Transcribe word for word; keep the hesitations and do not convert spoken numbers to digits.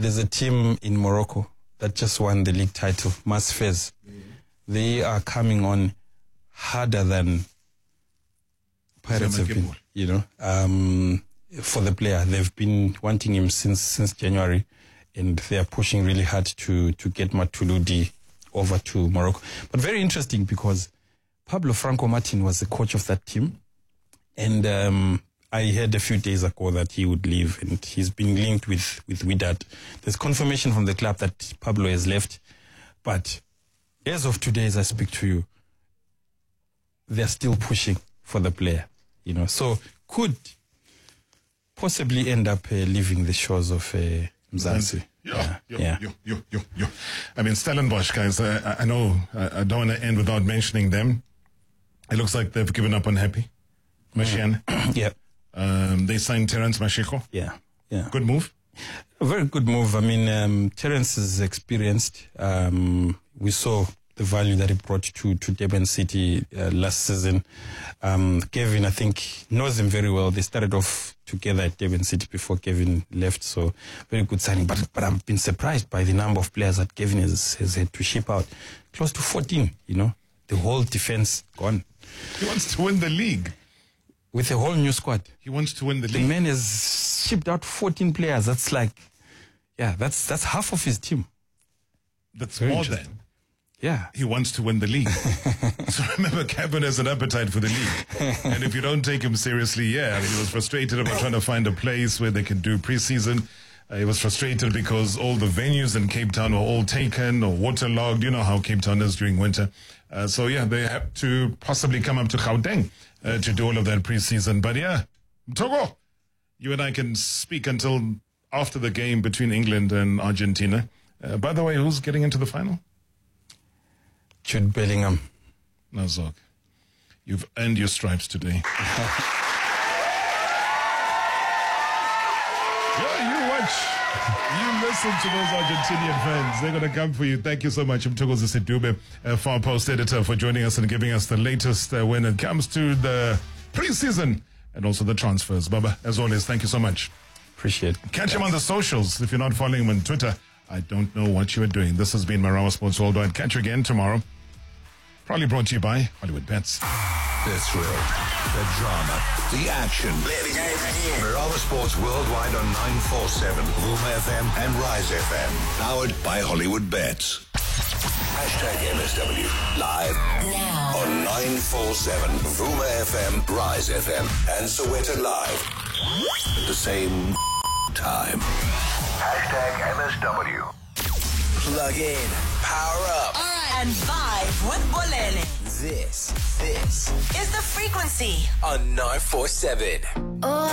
there's a team in Morocco that just won the league title, Masfez. Mm-hmm. They are coming on harder than Pirates have been, you know, um, for the player. They've been wanting him since since January, and they are pushing really hard to to get Matuludi over to Morocco. But very interesting because Pablo Franco Martin was the coach of that team, and um, I heard a few days ago that he would leave, and he's been linked with with Wydad. There's confirmation from the club that Pablo has left, but as of today, as I speak to you, they're still pushing for the player. You know, so could possibly end up uh, leaving the shores of uh, Mzansi. Yeah, yeah, yeah. Yo, yo, yo, yo. I mean, Stellenbosch, guys, uh, I know I, I don't want to end without mentioning them. It looks like they've given up on Happy Mashiane. Mm. Yeah. Um, they signed Terence Mashiko. Yeah, yeah. Good move. A very good move. I mean, um, Terence is experienced. Um, we saw the value that he brought to, to Durban City uh, last season. Um, Kevin, I think, knows him very well. They started off together at Durban City before Kevin left, so very good signing. But but I've been surprised by the number of players that Kevin has, has had to ship out. Close to fourteen, you know. The whole defense gone. He wants to win the league. With a whole new squad. He wants to win the, the league. The man has shipped out fourteen players. That's like, yeah, that's that's half of his team. That's very more than. Yeah. He wants to win the league. So remember, Kevin has an appetite for the league. And if you don't take him seriously, yeah, I mean, he was frustrated about trying to find a place where they could do preseason. Uh, he was frustrated because all the venues in Cape Town were all taken or waterlogged. You know how Cape Town is during winter. Uh, so, yeah, they have to possibly come up to Gauteng uh, to do all of that preseason. But, yeah, Togo, you and I can speak until after the game between England and Argentina. Uh, by the way, who's getting into the final? Jude Bellingham. No, Zog. You've earned your stripes today. Yeah, you watch. You listen to those Argentinian fans. They're going to come for you. Thank you so much, Mthokozi Sidube, uh, Far Post editor, for joining us and giving us the latest uh, when it comes to the preseason and also the transfers. Baba, as always, thank you so much. Appreciate it. Catch him on the socials. If you're not following him on Twitter, I don't know what you are doing. This has been Marawa Sports Worldwide. Catch you again tomorrow. Probably brought to you by Hollywood Bets. The thrill, the drama, the action. Marawa Sports Worldwide on nine forty-seven, Vuma F M and Rise F M. Powered by Hollywood Bets. Hashtag M S W. Live now on nine forty-seven, Vuma F M, Rise F M, and Soweto Live. At the same time. Hashtag M S W. Plug in, power up, all right, and vibe with Bolele. This, this is The Frequency on nine forty-seven. Oh.